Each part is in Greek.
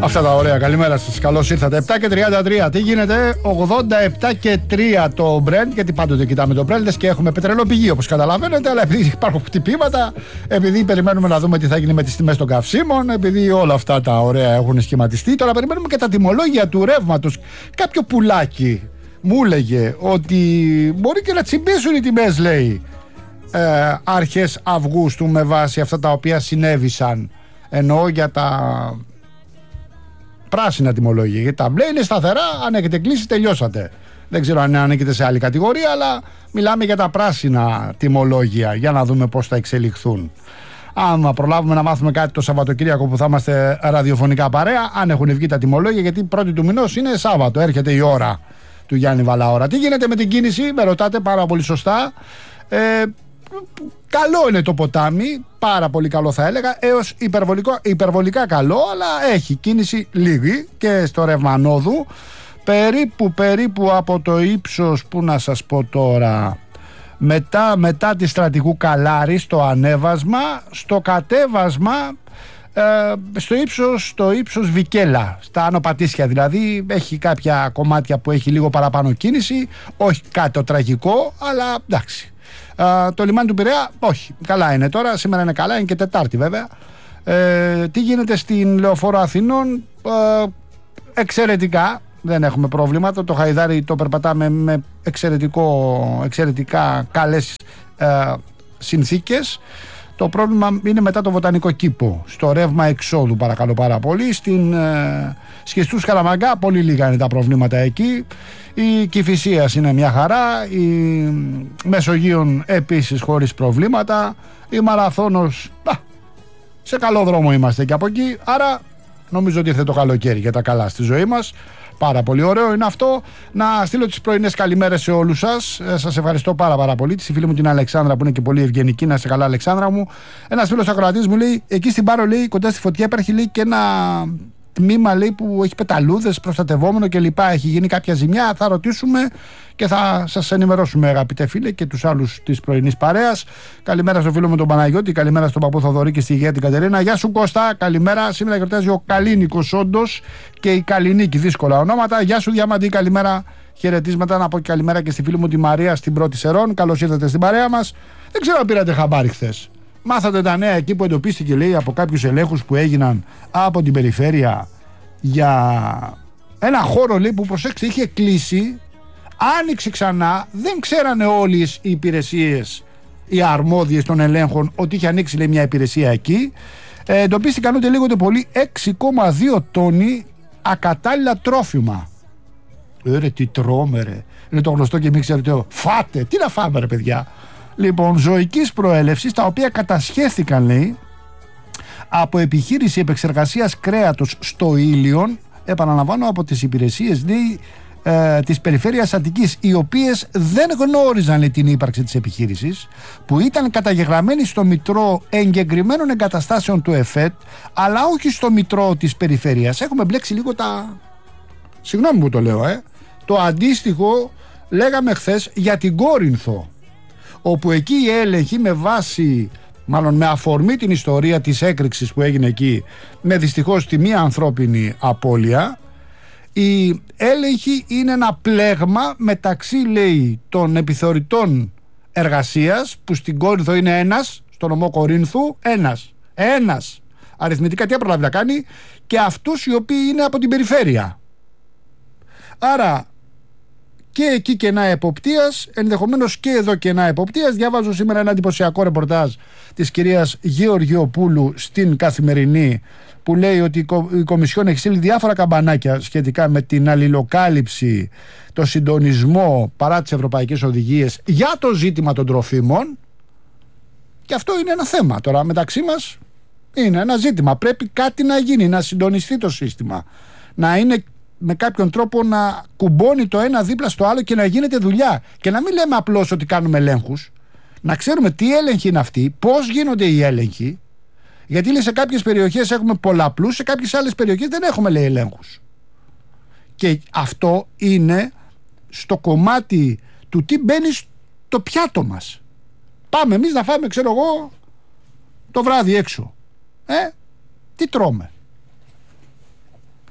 Αυτά τα ωραία, καλημέρα σας, καλώς ήρθατε. 7 και 33, τι γίνεται? 87 και 3 το Brent, γιατί πάντοτε κοιτάμε το Brent και έχουμε πετρελαιοπηγή όπως καταλαβαίνετε, αλλά επειδή υπάρχουν χτυπήματα, επειδή περιμένουμε να δούμε τι θα γίνει με τις τιμές των καυσίμων, επειδή όλα αυτά τα ωραία έχουν σχηματιστεί, τώρα περιμένουμε και τα τιμολόγια του ρεύματος. Κάποιο πουλάκι μου έλεγε ότι μπορεί και να τσιμπήσουν οι τιμές, λέει, αρχές Αυγούστου με βάση αυτά τα οποία συνέβησαν. Εννοώ για τα πράσινα τιμολόγια. Γιατί τα μπλε είναι σταθερά, αν έχετε κλείσει τελειώσατε. Δεν ξέρω αν ανήκετε σε άλλη κατηγορία, αλλά μιλάμε για τα πράσινα τιμολόγια, για να δούμε πώς θα εξελιχθούν. Άμα προλάβουμε να μάθουμε κάτι το Σαββατοκύριακο που θα είμαστε ραδιοφωνικά παρέα, αν έχουν βγει τα τιμολόγια, γιατί πρώτη του μηνός είναι Σάββατο, έρχεται η ώρα του Γιάννη Βαλαώρα. Τι γίνεται με την κίνηση, με ρωτάτε πάρα πολύ σωστά. Καλό είναι το ποτάμι, πάρα πολύ καλό θα έλεγα, έως υπερβολικά καλό, αλλά έχει κίνηση λίγη και στο ρεύμα ανόδου, περίπου από το ύψος, που να σας πω τώρα, μετά τη Στρατηγού Καλάρη στο ανέβασμα, στο κατέβασμα στο ύψος Βικέλα, στα Άνω Πατήσια δηλαδή, έχει κάποια κομμάτια που έχει λίγο παραπάνω κίνηση, όχι κάτι το τραγικό, αλλά εντάξει. Το λιμάνι του Πειραιά, όχι, καλά είναι τώρα, σήμερα είναι καλά, είναι και Τετάρτη βέβαια. Τι γίνεται στην Λεωφόρο Αθηνών? Εξαιρετικά, δεν έχουμε πρόβλημα. Το Χαϊδάρι το περπατάμε με εξαιρετικά καλές συνθήκες. Το πρόβλημα είναι μετά το Βοτανικό Κήπο, στο ρεύμα εξόδου, παρακαλώ πάρα πολύ. Στην Σχιστούς Καραμαγκά πολύ λίγα είναι τα προβλήματα εκεί. Η Κηφισίας είναι μια χαρά, η Μεσογείων επίσης χωρίς προβλήματα, η Μαραθώνος, σε καλό δρόμο είμαστε και από εκεί, άρα νομίζω ότι ήρθε το καλοκαίρι για τα καλά στη ζωή μας. Πάρα πολύ ωραίο είναι αυτό. Να στείλω τις πρωινές καλημέρες σε όλους σας. Σας ευχαριστώ πάρα πολύ. Τη φίλη μου την Αλεξάνδρα που είναι και πολύ ευγενική. Να είστε καλά, Αλεξάνδρα μου. Ένας φίλος ακροατής μου λέει: εκεί στην Πάρο, λέει, κοντά στη Φωτιά, υπάρχει, λέει, και ένα τμήμα, λέει, που έχει πεταλούδες, προστατευόμενο κλπ. Έχει γίνει κάποια ζημιά. Θα ρωτήσουμε και θα σας ενημερώσουμε, αγαπητέ φίλε, και τους άλλους της πρωινής παρέας. Καλημέρα στο φίλο μου τον Παναγιώτη. Καλημέρα στον παππού Θοδωρή και στη Γεία την Κατερίνα. Γεια σου, Κώστα. Καλημέρα. Σήμερα γιορτάζει ο Καλίνικος, όντως, και η Καλινίκη, δύσκολα ονόματα. Γεια σου, Διαμαντή. Καλημέρα. Χαιρετίσματα. Να πω και καλημέρα και στη φίλη μου τη Μαρία στην Πρώτη Σερών. Καλώς ήρθατε στην παρέα μας. Δεν ξέρω αν πήρατε χαμπάρι χθες. Μάθατε τα νέα εκεί που εντοπίστηκε, λέει, από κάποιους ελέγχους που έγιναν από την περιφέρεια για ένα χώρο, λέει, που, προσέξτε, είχε κλείσει, άνοιξε ξανά, δεν ξέρανε όλες οι υπηρεσίες, οι αρμόδιες των ελέγχων, ότι είχε ανοίξει, λέει, μια υπηρεσία εκεί. Εντοπίστηκαν ούτε λίγο ούτε πολύ 6,2 τόνοι ακατάλληλα τρόφιμα. Ρε τι τρώμε, ρε. Είναι το γνωστό και μην ξέρετε, φάτε, τι να φάμε, ρε παιδιά. Λοιπόν, ζωικής προέλευσης, τα οποία κατασχέθηκαν, λέει, από επιχείρηση επεξεργασίας κρέατος στο Ήλιον, επαναλαμβάνω, από τις υπηρεσίες, λέει, της περιφέρειας Αττικής, οι οποίες δεν γνώριζαν, λέει, την ύπαρξη της επιχείρησης, που ήταν καταγεγραμμένη στο Μητρό Εγκεκριμένων Εγκαταστάσεων του ΕΦΕΤ, αλλά όχι στο Μητρό της περιφέρειας. Έχουμε μπλέξει λίγο τα... Συγγνώμη που το λέω, το αντίστοιχο λέγαμε χθες για την Κόρινθο, όπου εκεί οι έλεγχοι με βάση, μάλλον με αφορμή την ιστορία της έκρηξης που έγινε εκεί, με δυστυχώς τη μία ανθρώπινη απώλεια, οι έλεγχοι είναι ένα πλέγμα μεταξύ, λέει, των επιθεωρητών εργασίας, που στην Κόρινθο είναι ένας, στο νομό Κορίνθου ένας αριθμητικά, τι έπρεπε να κάνει, και αυτούς οι οποίοι είναι από την περιφέρεια. Άρα και εκεί κενά εποπτείας, ενδεχομένως και εδώ κενά εποπτείας. Διάβαζω σήμερα ένα εντυπωσιακό ρεπορτάζ της κυρίας Γεωργιοπούλου στην Καθημερινή, που λέει ότι η Κομισιόν έχει στείλει διάφορα καμπανάκια σχετικά με την αλληλοκάλυψη, το συντονισμό παρά τις ευρωπαϊκές οδηγίες για το ζήτημα των τροφίμων. Και αυτό είναι ένα θέμα τώρα μεταξύ μας, είναι ένα ζήτημα. Πρέπει κάτι να γίνει, να συντονιστεί το σύστημα, να είναι με κάποιον τρόπο να κουμπώνει το ένα δίπλα στο άλλο και να γίνεται δουλειά. Και να μην λέμε απλώς ότι κάνουμε ελέγχους. Να ξέρουμε τι έλεγχοι είναι αυτοί, πώς γίνονται οι έλεγχοι. Γιατί, λέει, σε κάποιες περιοχές έχουμε πολλαπλούς, σε κάποιες άλλες περιοχές δεν έχουμε, λέει, ελέγχους. Και αυτό είναι στο κομμάτι του τι μπαίνει στο πιάτο μας. Πάμε εμείς να φάμε, ξέρω εγώ, το βράδυ έξω. Τι τρώμε?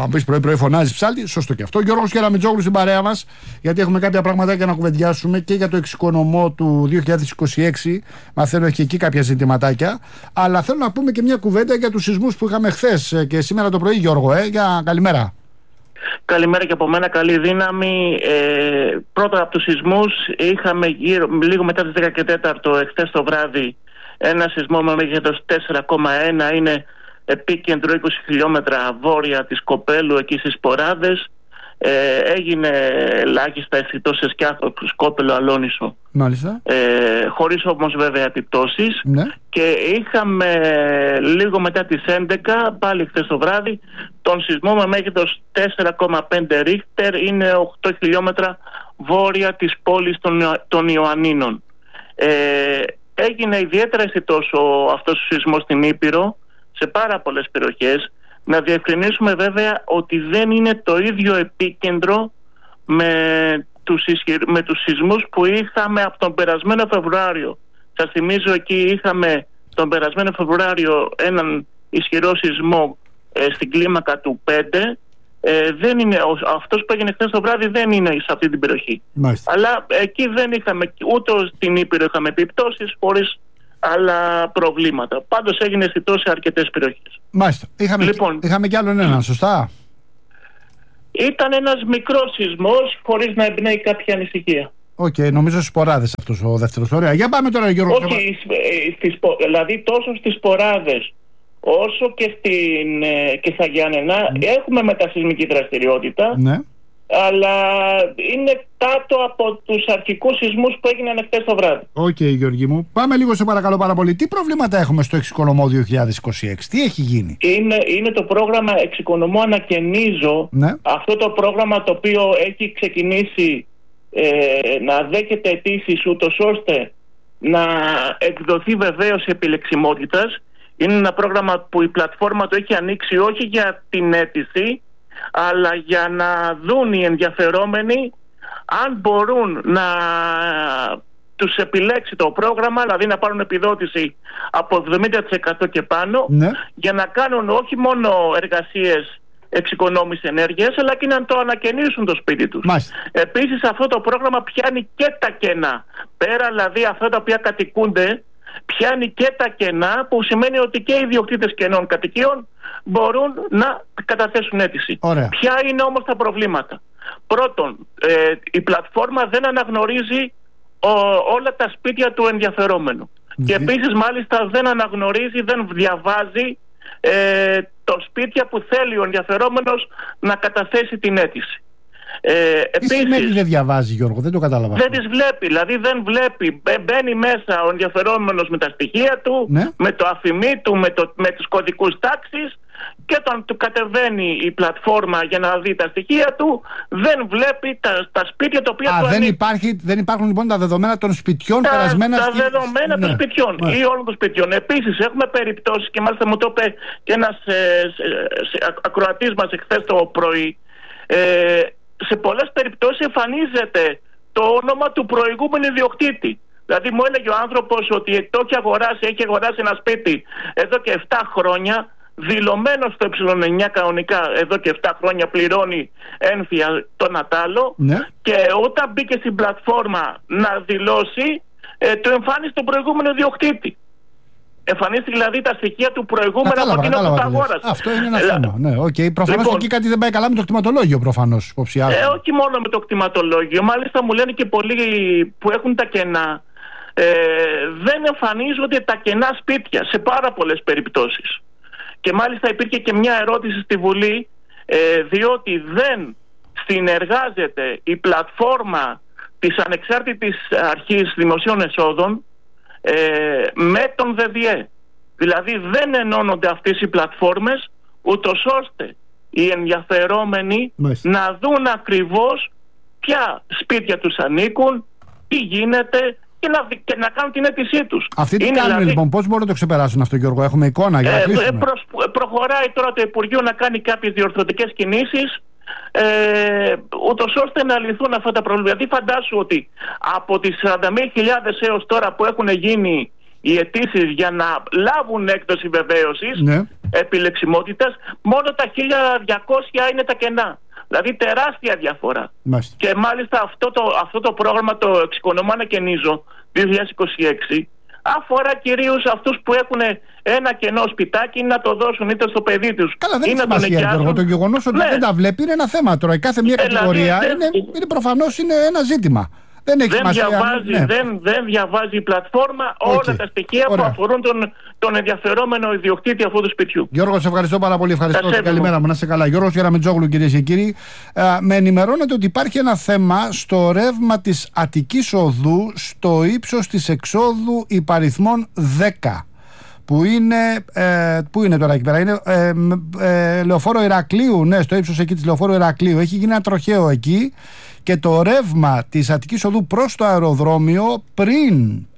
Αν πεις πρωί-πρωί φωνάζει ψάλτη, σωστό και αυτό. Γιώργος Κεραμιτζόγλου στην παρέα μας, γιατί έχουμε κάποια πραγματάκια να κουβεντιάσουμε και για το εξοικονομό του 2026. Μαθαίνω και εκεί κάποια ζητηματάκια. Αλλά θέλω να πούμε και μια κουβέντα για τους σεισμούς που είχαμε χθες και σήμερα το πρωί, Γιώργο. Καλημέρα. Καλημέρα και από μένα, καλή δύναμη. Πρώτα από τους σεισμούς είχαμε λίγο μετά τις 10 και 4 εχθές το βράδυ ένα σεισμό με μέγεθος 4,1. Είναι επίκεντρο 20 χιλιόμετρα βόρεια της Κοπέλου, εκεί στις Ποράδες. Έγινε ελάχιστα αισθητό σε Σκιάθο, Σκόπελο, Αλόνισο. Μάλιστα. Χωρίς όμως βέβαια επιπτώσεις. Ναι. Και είχαμε λίγο μετά τις 11, πάλι χθες το βράδυ, τον σεισμό με μέγεθος 4,5 ρίχτερ. Είναι 8 χιλιόμετρα βόρεια της πόλης των Ιωαννίνων. Έγινε ιδιαίτερα αισθητός αυτός ο σεισμός στην Ήπειρο, σε πάρα πολλές περιοχές. Να διευκρινίσουμε βέβαια ότι δεν είναι το ίδιο επίκεντρο με τους σεισμούς που είχαμε από τον περασμένο Φεβρουάριο. Σας θυμίζω, εκεί είχαμε τον περασμένο Φεβρουάριο έναν ισχυρό σεισμό στην κλίμακα του 5. Δεν είναι, αυτός που έγινε χθες το βράδυ δεν είναι σε αυτή την περιοχή. Μάλιστα. Αλλά εκεί δεν είχαμε, ούτε στην Ήπειρο είχαμε επιπτώσεις, χωρίς άλλα προβλήματα. Πάντως έγινε αισθητό σε αρκετές περιοχές. Μάλιστα. Είχαμε κι άλλον έναν, σωστά. Ήταν ένας μικρός σεισμός, χωρίς να εμπνέει κάποια ανησυχία. Οκ, νομίζω στις Ποράδες αυτός ο δεύτερος. Ωραία. Για πάμε τώρα, Γιώργο. Όχι, δηλαδή τόσο στις Ποράδες όσο και στα Γιάννενα έχουμε μετασεισμική δραστηριότητα. Ναι. Αλλά είναι κάτω από τους αρχικούς σεισμούς που έγιναν χθες το βράδυ. Οκ, Γιώργη μου. Πάμε λίγο, σε παρακαλώ πάρα πολύ. Τι προβλήματα έχουμε στο εξοικονομώ 2026, τι έχει γίνει? Είναι το πρόγραμμα Εξοικονομώ Ανακαινίζω. Ναι. Αυτό το πρόγραμμα το οποίο έχει ξεκινήσει να δέχεται αιτήσεις, ούτως ώστε να εκδοθεί βεβαίως επιλεξιμότητας. Είναι ένα πρόγραμμα που η πλατφόρμα το έχει ανοίξει όχι για την αίτηση, αλλά για να δουν οι ενδιαφερόμενοι αν μπορούν να τους επιλέξει το πρόγραμμα, δηλαδή να πάρουν επιδότηση από 70% και πάνω, ναι, για να κάνουν όχι μόνο εργασίες εξοικονόμησης ενέργειας, αλλά και να το ανακαινήσουν το σπίτι τους. Μάλιστα. Επίσης αυτό το πρόγραμμα πιάνει και τα κενά, πέρα δηλαδή αυτά τα οποία κατοικούνται, πιάνει και τα κενά, που σημαίνει ότι και οι ιδιοκτήτες κενών κατοικίων μπορούν να καταθέσουν αίτηση. Ωραία. Ποια είναι όμως τα προβλήματα? Πρώτον, η πλατφόρμα δεν αναγνωρίζει όλα τα σπίτια του ενδιαφερόμενου. Και επίσης μάλιστα δεν αναγνωρίζει, δεν διαβάζει το σπίτια που θέλει ο ενδιαφερόμενος να καταθέσει την αίτηση. Τι σημαίνει δεν διαβάζει, Γιώργο? Δεν το κατάλαβα. Δεν τις βλέπει, δηλαδή δεν βλέπει. Μπαίνει μέσα ο ενδιαφερόμενος με τα στοιχεία του, ναι, με το αφημί του, με τους κωδικούς τάξης, και όταν του κατεβαίνει η πλατφόρμα για να δει τα στοιχεία του, δεν βλέπει τα σπίτια τα οποία του ανήκουν. Δεν υπάρχουν λοιπόν τα δεδομένα των σπιτιών περασμένα Τα δεδομένα των σπιτιών, ή όλων των σπιτιών. Επίσης έχουμε περιπτώσεις, και μάλιστα μου το είπε και ένας ακροατής μας εχθές το πρωί, σε πολλές περιπτώσεις εμφανίζεται το όνομα του προηγούμενου ιδιοκτήτη. Δηλαδή μου έλεγε ο άνθρωπος ότι έχει αγοράσει ένα σπίτι εδώ και 7 χρόνια, δηλωμένο στο ε9 κανονικά, εδώ και 7 χρόνια πληρώνει έμφυα τον ατάλο, ναι, και όταν μπήκε στην πλατφόρμα να δηλώσει, του εμφάνισε τον προηγούμενο ιδιοκτήτη. Εμφανίστηκε δηλαδή τα στοιχεία του προηγούμενου από εκείνο που τα αγόρασε. Αυτό είναι ένα θέμα. Ναι, okay. Προφανώς λοιπόν, εκεί κάτι δεν πάει καλά με το κτηματολόγιο, προφανώς. Όχι μόνο με το κτηματολόγιο. Μάλιστα μου λένε και πολλοί που έχουν τα κενά, δεν εμφανίζονται τα κενά σπίτια σε πάρα πολλές περιπτώσεις. Και μάλιστα υπήρχε και μια ερώτηση στη Βουλή, διότι δεν συνεργάζεται η πλατφόρμα της Ανεξάρτητης Αρχής Δημοσίων Εσόδων με τον ΔΔΕ. Δηλαδή δεν ενώνονται αυτές οι πλατφόρμες, ούτως ώστε οι ενδιαφερόμενοι να δουν ακριβώς ποια σπίτια τους ανήκουν, τι γίνεται, και να κάνουν την αίτησή τους. Αυτοί τι κάνουν λοιπόν, πώς μπορούν να το ξεπεράσουν αυτό, Γιώργο? Έχουμε εικόνα για να κλείσουμε. Προχωράει τώρα το Υπουργείο να κάνει κάποιες διορθωτικές κινήσεις, ούτως ώστε να λυθούν αυτά τα προβλήματα. Δηλαδή φαντάσου ότι από τις 41.000 έως τώρα που έχουν γίνει οι αιτήσεις για να λάβουν έκδοση βεβαίωσης επιλεξιμότητας, μόνο τα 1.200 είναι τα κενά. Δηλαδή τεράστια διαφορά. Και μάλιστα αυτό το πρόγραμμα, το Εξοικονομώ Ανακαινίζω 2026, αφορά κυρίως αυτούς που έχουν ένα κενό σπιτάκι να το δώσουν είτε στο παιδί τους. Καλά, δεν είναι σημασία. Το γεγονός ότι δεν τα βλέπει είναι ένα θέμα τώρα. Κάθε μία κατηγορία είναι προφανώς ένα ζήτημα. Δεν διαβάζει η πλατφόρμα όλα τα στοιχεία που αφορούν τον ενδιαφερόμενο ιδιοκτήτη αυτού του σπιτιού. Γιώργο, σε ευχαριστώ πάρα πολύ. Ευχαριστώ. Καλημέρα μου, να είσαι καλά. Γιώργος Γεραμετζόγλου, κυρίες και κύριοι. Με ενημερώνεται ότι υπάρχει ένα θέμα στο ρεύμα της Αττικής Οδού, στο ύψος της εξόδου υπαριθμών 10. Πού είναι τώρα εκεί πέρα? Είναι Λεωφόρο Ηρακλείου, ναι, στο ύψος εκεί της Λεωφόρου Ηρακλείου. Έχει γίνει ένα τροχαίο εκεί και το ρεύμα της Αττικής Οδού προς το αεροδρόμιο πριν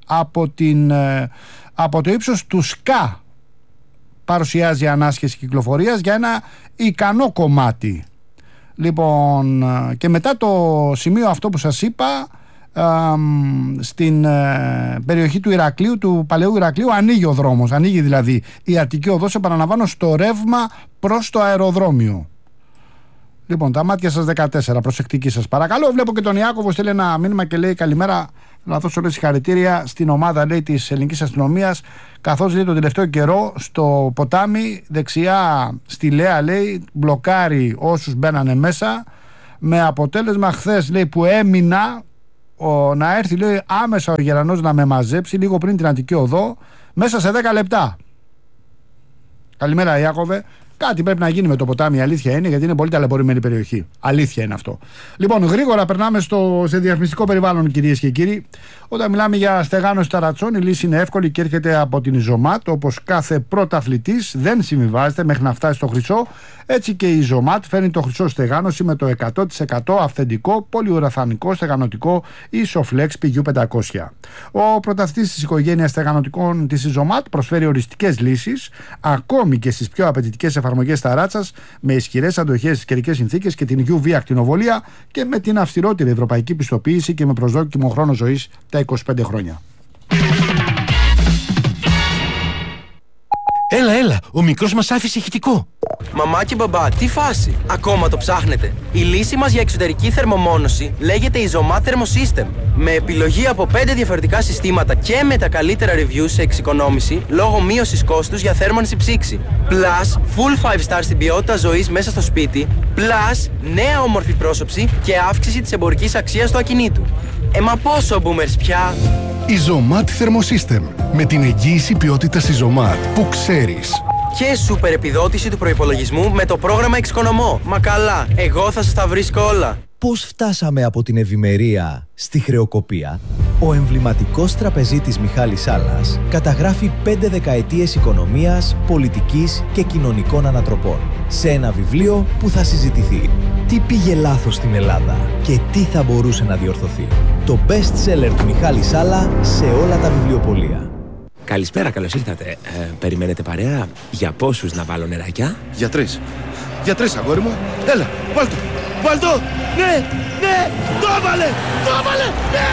από το ύψος του ΣΚΑ παρουσιάζει ανάσχεση κυκλοφορίας για ένα ικανό κομμάτι. Λοιπόν, και μετά το σημείο αυτό που σας είπα, στην περιοχή του Ηρακλείου, του Παλαιού Ηρακλείου, ανοίγει ο δρόμος, ανοίγει δηλαδή η Αττική Οδός, επαναλαμβάνω, στο ρεύμα προς το αεροδρόμιο. Λοιπόν, τα μάτια σας 14, προσεκτική σας παρακαλώ. Βλέπω και τον Ιάκωβο στέλνει ένα μήνυμα και λέει καλημέρα, να δώσω όλες συγχαρητήρια στην ομάδα, λέει, της ελληνικής αστυνομίας, καθώς, λέει, τον τελευταίο καιρό στο ποτάμι δεξιά στη Λέα, λέει, μπλοκάρει όσους μπαίνανε μέσα, με αποτέλεσμα χθες, λέει, που έμεινα να έρθει, λέει, άμεσα ο Γερανός να με μαζέψει λίγο πριν την Αττική Οδό, μέσα σε 10 λεπτά. Καλημέρα, Ιάκωβε. Κάτι πρέπει να γίνει με το ποτάμι, η αλήθεια είναι, γιατί είναι πολύ ταλαιπωρημένη περιοχή. Αλήθεια είναι αυτό. Λοιπόν, γρήγορα περνάμε σε διαφημιστικό περιβάλλον, κυρίες και κύριοι. Όταν μιλάμε για στεγάνωση ταρατσών, η λύση είναι εύκολη και έρχεται από την Ιζωμάτ. Όπως κάθε πρωταθλητής δεν συμβιβάζεται μέχρι να φτάσει στο χρυσό, έτσι και η Ιζωμάτ φέρνει το χρυσό στεγάνωση με το 100% αυθεντικό πολυουραθανικό στεγανωτικό Isoflex PU500. Ο πρωταθλητής της οικογένειας στεγανωτικών της Ιζωμάτ προσφέρει οριστικές λύσεις, ακόμη και στις πιο απαιτητικές εφαρμογές ταράτσας, με ισχυρές αντοχές στις καιρικές συνθήκες και την UV ακτινοβολία και με την αυστηρότερη ευρωπαϊκή πιστοποίηση και με προσδόκιμο χρόνο ζωής τα 25 χρόνια. Έλα, ο μικρός μας άφησε ηχητικό. Μαμά και μπαμπά, τι φάση? Ακόμα το ψάχνετε? Η λύση μας για εξωτερική θερμομόνωση λέγεται Isomat Thermosystem. Με επιλογή από 5 διαφορετικά συστήματα και με τα καλύτερα reviews σε εξοικονόμηση λόγω μείωσης κόστους για θέρμανση ψήξη. Plus, full 5 stars στην ποιότητα ζωής μέσα στο σπίτι. Plus, νέα όμορφη πρόσωψη και αύξηση της εμπορικής αξίας του ακινήτου. Μα πόσο boomers πια? Isomat Thermosystem. Με την εγγύηση ποιότητας Isomat που ξέρεις. Και σούπερ επιδότηση του προϋπολογισμού με το πρόγραμμα Εξοικονομώ. Μα καλά, εγώ θα σας τα βρίσκω όλα. Πώς φτάσαμε από την ευημερία στη χρεοκοπία? Ο εμβληματικός τραπεζίτης Μιχάλης Σάλλας καταγράφει 5 δεκαετίες οικονομίας, πολιτικής και κοινωνικών ανατροπών σε ένα βιβλίο που θα συζητηθεί. Τι πήγε λάθος στην Ελλάδα και τι θα μπορούσε να διορθωθεί? Το best seller του Μιχάλη Σάλλα σε όλα τα βιβλιοπωλεία. Καλησπέρα, καλώς ήρθατε. Περιμένετε παρέα? Για πόσους να βάλω νεράκια? Για 3. Για 3, αγόρι μου. Έλα, βάλ' το. Βάλ' το. Ναι, το έβαλε, ναι!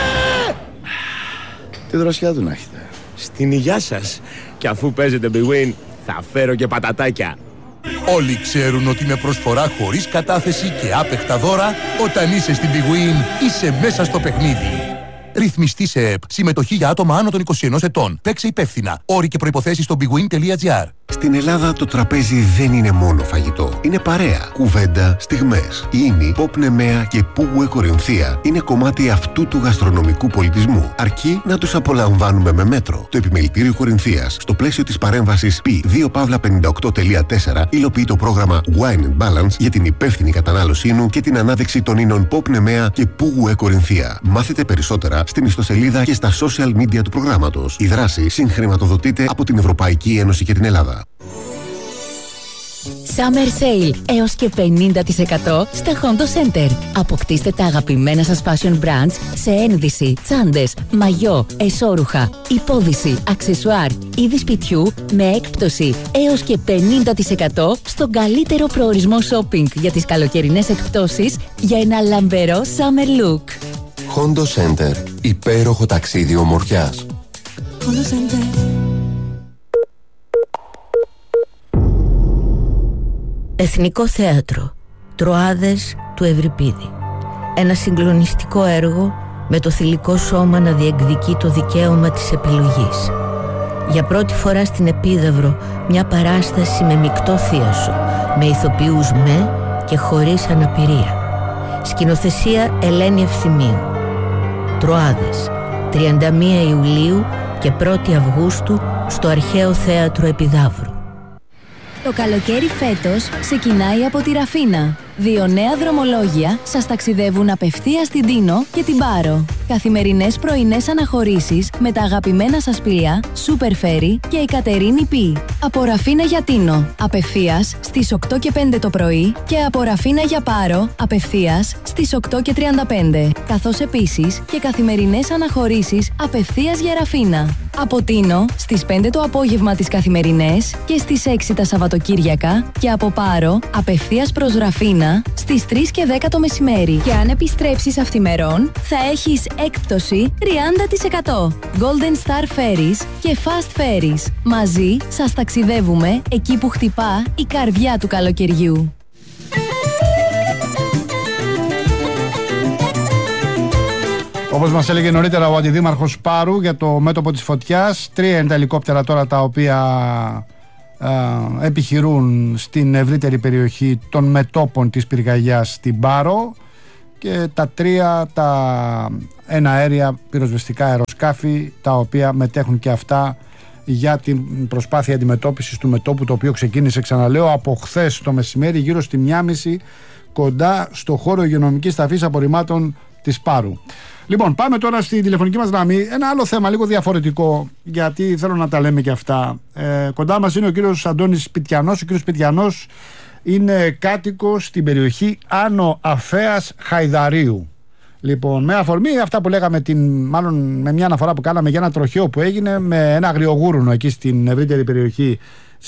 Τι δροσιά του να έχετε. Στην υγειά σας. Και αφού παίζετε Big Win, θα φέρω και πατατάκια. Όλοι ξέρουν ότι με προσφορά χωρίς κατάθεση και άπεχτα δώρα, όταν είσαι στην Big Win, είσαι μέσα στο παιχνίδι. Ρυθμιστή σε ΕΠ. Συμμετοχή για άτομα άνω των 21 ετών. Παίξε υπεύθυνα. Όροι και προϋποθέσεις στο bigwin.gr. Στην Ελλάδα το τραπέζι δεν είναι μόνο φαγητό. Είναι παρέα, κουβέντα, στιγμές. Η Ίνη, Pop Nemea και Πουγουε Κορινθία είναι κομμάτι αυτού του γαστρονομικού πολιτισμού. Αρκεί να τους απολαμβάνουμε με μέτρο. Το Επιμελητήριο Κορινθίας, στο πλαίσιο της παρέμβασης P2Pavla58.4, υλοποιεί το πρόγραμμα Wine and Balance για την υπεύθυνη κατανάλωση ίνου και την ανάδειξη των ίνων Pop Nemea και Πουγουε Κορινθία. Μάθετε περισσότερα στην ιστοσελίδα και στα social media του προγράμματος. Η δράση συγχρηματοδοτείται από την Ευρωπαϊκή Ένωση και την Ελλάδα. Summer Sale έως και 50% στα Hondo Center. Αποκτήστε τα αγαπημένα σας fashion brands σε ένδυση, τσάντες, μαγιό, εσώρουχα, υπόδυση, αξεσουάρ, είδη σπιτιού με έκπτωση έως και 50% στον καλύτερο προορισμό shopping για τις καλοκαιρινές εκπτώσεις για ένα λαμπερό summer look. Hondo Center. Υπέροχο ταξίδι ομορφιάς. Σχόντο Σέντερ. Εθνικό Θέατρο Τροάδες του Ευρυπίδη. Ένα συγκλονιστικό έργο με το θηλυκό σώμα να διεκδικεί το δικαίωμα της επιλογής. Για πρώτη φορά στην Επίδαυρο μια παράσταση με μεικτό θίασο, με ηθοποιούς με και χωρίς αναπηρία. Σκηνοθεσία Ελένη Ευθυμίου. Τροάδες, 31 Ιουλίου και 1η Αυγούστου στο Αρχαίο Θέατρο Επιδαύρου. Το καλοκαίρι φέτος ξεκινάει από τη Ραφίνα. 2 νέα δρομολόγια σας ταξιδεύουν απευθείας στην Τίνο και την Πάρο. Καθημερινές πρωινές αναχωρήσεις με τα αγαπημένα σας πλοία Super Ferry και η Κατερίνη Π. Από Ραφίνα για Τίνο, απευθείας στις 8 και 5 το πρωί και από Ραφίνα για Πάρο, απευθείας στις 8 και 35. Καθώς επίσης και καθημερινές αναχωρήσεις απευθείας για Ραφίνα. Από Τίνο στις 5 το απόγευμα τις καθημερινές και στις 6 τα Σαββατοκύριακα και από Πάρο απευθείας προς Ραφίνα στις 3 και 10 το μεσημέρι. Και αν επιστρέψεις αυθημερών θα έχεις έκπτωση 30%. Golden Star Ferries και Fast Ferries. Μαζί σας ταξιδεύουμε εκεί που χτυπά η καρδιά του καλοκαιριού. Όπως μας έλεγε νωρίτερα ο αντιδήμαρχος Πάρου για το μέτωπο της φωτιάς, 3 είναι τα ελικόπτερα τώρα τα οποία επιχειρούν στην ευρύτερη περιοχή των μετώπων της πυρκαγιάς στην Πάρο και τα 3 τα εναέρια πυροσβεστικά αεροσκάφη τα οποία μετέχουν και αυτά για την προσπάθεια αντιμετώπισης του μετώπου, το οποίο ξεκίνησε, ξαναλέω, από χθες το μεσημέρι γύρω στη 1:30 κοντά στο χώρο υγειονομικής ταφής απορριμμάτων της Πάρου. Λοιπόν, πάμε τώρα στη τηλεφωνική μας γραμμή. Ένα άλλο θέμα λίγο διαφορετικό, γιατί θέλω να τα λέμε και αυτά. Κοντά μας είναι ο κύριος Αντώνης Σπιτιανός. Ο κύριος Σπιτιανός είναι κάτοικος στην περιοχή Άνω Αφέας Χαϊδαρίου. Λοιπόν, με αφορμή αυτά που λέγαμε, μάλλον με μια αναφορά που κάναμε για ένα τροχαίο που έγινε με ένα αγριογούρουνο εκεί στην ευρύτερη περιοχή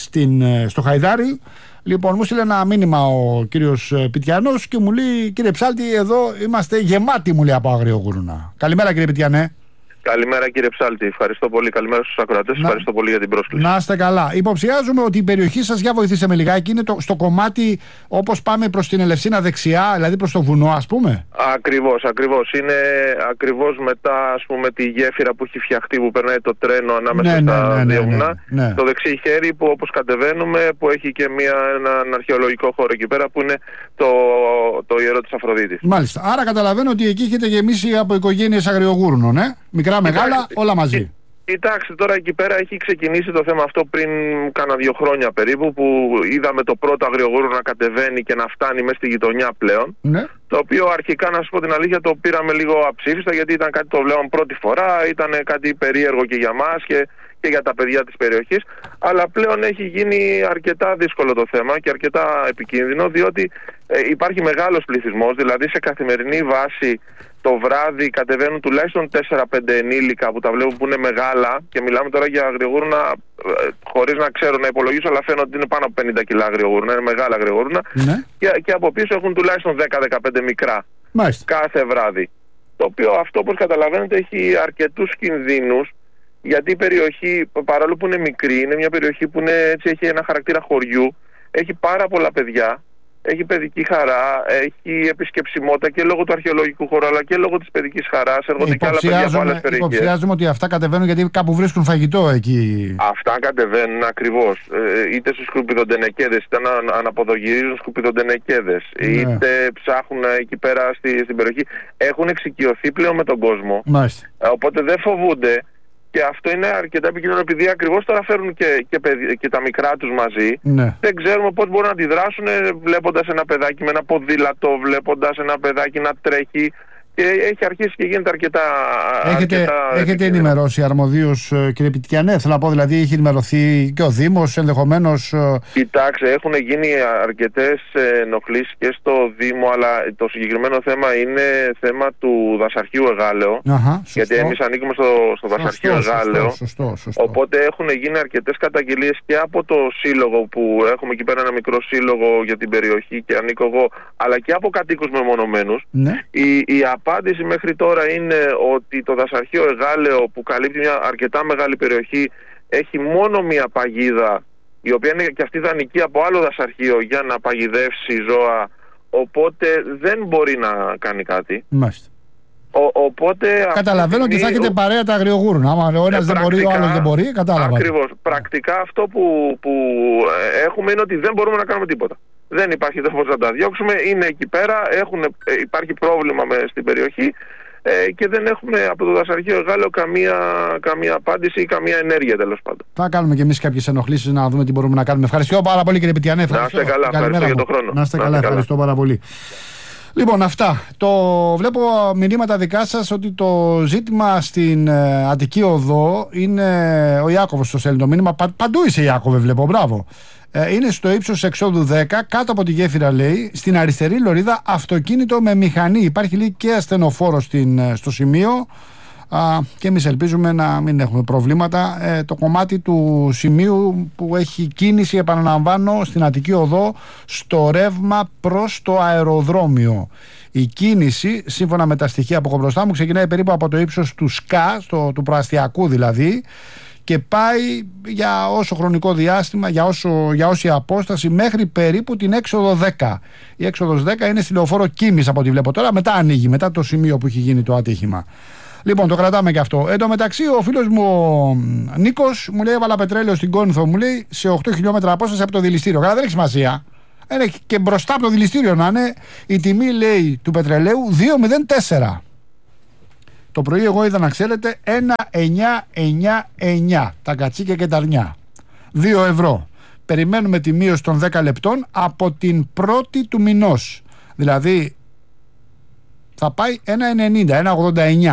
στο Χαϊδάρι. Λοιπόν, μου στείλε ένα μήνυμα ο κύριος Πιτιανός και μου λέει: κύριε Ψάλτη, εδώ είμαστε γεμάτοι, μου λέει, από αγριογούρουνα. Καλημέρα, κύριε Πιτιανέ. Καλημέρα, κύριε Ψάλτη. Ευχαριστώ πολύ. Καλημέρα στους ακροατές. Ευχαριστώ πολύ για την πρόσκληση. Να είστε καλά. Υποψιάζουμε ότι η περιοχή σας, για βοηθήστε με λιγάκι, είναι στο κομμάτι όπως πάμε προς την Ελευσίνα δεξιά, δηλαδή προς το βουνό, ας πούμε. Ακριβώς. Είναι ακριβώς μετά, ας πούμε, τη γέφυρα που έχει φτιαχτεί, που περνάει το τρένο ανάμεσα στα δύο βουνά. Ναι. Το δεξί χέρι που, όπως κατεβαίνουμε, που έχει και έναν αρχαιολογικό χώρο εκεί πέρα που είναι το ιερό της Αφροδίτης. Μάλιστα. Άρα καταλαβαίνω ότι εκεί έχετε γεμίσει από οικογένειες αγριογούρνων, μικρά, μεγάλα, όλα μαζί. Κοιτάξτε, τώρα εκεί πέρα έχει ξεκινήσει το θέμα αυτό πριν κάνα 2 χρόνια περίπου, που είδαμε το πρώτο αγριογούρνο να κατεβαίνει και να φτάνει μέσα στη γειτονιά πλέον. Ναι. Το οποίο αρχικά, να σας πω την αλήθεια, το πήραμε λίγο αψήφιστα, γιατί ήταν κάτι το βλέπαμε πρώτη φορά, ήταν κάτι περίεργο και για μας και για τα παιδιά της περιοχής. Αλλά πλέον έχει γίνει αρκετά δύσκολο το θέμα και αρκετά επικίνδυνο, διότι υπάρχει μεγάλος πληθυσμός, δηλαδή σε καθημερινή βάση το βράδυ κατεβαίνουν τουλάχιστον 4-5 ενήλικα που τα βλέπω που είναι μεγάλα, και μιλάμε τώρα για αγριογούρνα χωρίς να ξέρω να υπολογίσω, αλλά φαίνονται ότι είναι πάνω από 50 κιλά αγριογούρνα, είναι μεγάλα αγριογούρνα, ναι. Και από πίσω έχουν τουλάχιστον 10-15 μικρά. Μάλιστα. Κάθε βράδυ. Το οποίο αυτό, όπως καταλαβαίνετε, έχει αρκετούς κινδύνους, γιατί η περιοχή, παρόλο που είναι μικρή, είναι μια περιοχή που έχει ένα χαρακτήρα χωριού, έχει πάρα πολλά παιδιά, έχει παιδική χαρά, έχει επισκεψιμότητα και λόγω του αρχαιολογικού χώρου, αλλά και λόγω της παιδικής χαράς. Έρχονται και άλλα παιδιά από άλλες περιοχές. Υποψιάζουμε ότι αυτά κατεβαίνουν γιατί κάπου βρίσκουν φαγητό εκεί. Αυτά κατεβαίνουν ακριβώς. Είτε στους σκουπιδοντενεκέδες, είτε αναποδογυρίζουν σκουπιδοντενεκέδες, είτε ψάχνουν εκεί πέρα στην περιοχή. Έχουν εξοικειωθεί πλέον με τον κόσμο. Μάλιστα. Οπότε δεν φοβούνται. Και αυτό είναι αρκετά επικίνδυνο, επειδή ακριβώς τώρα φέρουν και τα μικρά τους μαζί. Ναι. Δεν ξέρουμε πώς μπορούν να αντιδράσουν βλέποντας ένα παιδάκι με ένα ποδήλατο, βλέποντας ένα παιδάκι να τρέχει. Και έχει αρχίσει και γίνεται αρκετά. Έχετε ενημερώσει αρμοδίως, κύριε Πιτιανέ, θέλω να πω, δηλαδή έχει ενημερωθεί και ο Δήμος ενδεχομένως? Κοιτάξτε, έχουν γίνει αρκετές ενοχλήσεις και στο Δήμο, αλλά το συγκεκριμένο θέμα είναι θέμα του δασαρχείου Εγάλεο. Γιατί εμείς ανήκουμε στο δασαρχείο Εγάλεο. Σωστό. Οπότε έχουν γίνει αρκετές καταγγελίες και από το σύλλογο, που έχουμε εκεί πέρα ένα μικρό σύλλογο για την περιοχή και ανήκω εγώ, αλλά και από κατοίκους μεμονωμένους. Ναι. Η απάντηση μέχρι τώρα είναι ότι το δασαρχείο Εγάλεο, που καλύπτει μια αρκετά μεγάλη περιοχή, έχει μόνο μια παγίδα, η οποία είναι και αυτή δανεική από άλλο δασαρχείο για να παγιδεύσει ζώα, οπότε δεν μπορεί να κάνει κάτι. Μάλιστα. Οπότε καταλαβαίνω και θα έχετε παρέα τα αγριογούρουνα. Άμα ο ένας δεν μπορεί, ο άλλος δεν μπορεί, κατάλαβα. Ακριβώς. Πρακτικά αυτό που έχουμε είναι ότι δεν μπορούμε να κάνουμε τίποτα. Δεν υπάρχει τρόπος να τα διώξουμε. Είναι εκεί πέρα, υπάρχει πρόβλημα στην περιοχή και δεν έχουμε από το δασαρχείο Εγάλεο καμία απάντηση ή καμία ενέργεια, τέλος πάντων. Θα κάνουμε και εμείς κάποιες ενοχλήσεις να δούμε τι μπορούμε να κάνουμε. Ευχαριστώ πάρα πολύ, κύριε Πετιανέ. Να είστε καλά, ευχαριστώ για τον χρόνο. Να είστε καλά, ευχαριστώ πάρα πολύ. Λοιπόν, αυτά. Βλέπω μηνύματα δικά σας ότι το ζήτημα στην Αττική Οδό είναι. Ο Ιάκωβος το στέλνει το μήνυμα. Παντού είσαι, Ιάκωβε, βλέπω. Μπράβο. Είναι στο ύψος εξόδου 10, κάτω από τη γέφυρα, λέει, στην αριστερή λωρίδα, αυτοκίνητο με μηχανή. Υπάρχει, λέει, και ασθενοφόρο στο σημείο. Και εμείς ελπίζουμε να μην έχουμε προβλήματα. Το κομμάτι του σημείου που έχει κίνηση, επαναλαμβάνω, στην Αττική Οδό, στο ρεύμα προς το αεροδρόμιο. Η κίνηση, σύμφωνα με τα στοιχεία που έχω μπροστά μου, ξεκινάει περίπου από το ύψος του ΣΚΑ, του προαστιακού δηλαδή, και πάει για όσο χρονικό διάστημα, για όση απόσταση, μέχρι περίπου την έξοδο 10. Η έξοδος 10 είναι στη λεωφόρο Κίμης, από ό,τι βλέπω τώρα. Μετά ανοίγει, μετά το σημείο που έχει γίνει το ατύχημα. Λοιπόν, το κρατάμε και αυτό. Εν τω μεταξύ, ο φίλος μου ο Νίκος μου λέει: έβαλα πετρέλαιο στην Κόνηθο, μου λέει, σε 8 χιλιόμετρα απόσταση από το δηληστήριο. Καλά, δεν έχει σημασία. Είναι και μπροστά από το δηληστήριο να είναι. Η τιμή, λέει, του πετρελαίου 2,04. Το πρωί εγώ είδα, να ξέρετε, 1,999 τα κατσίκια και τα αρνιά. 2 ευρώ. Περιμένουμε τη μείωση των 10 λεπτών από την 1η του μηνός. Δηλαδή θα πάει 1,90, 1,89.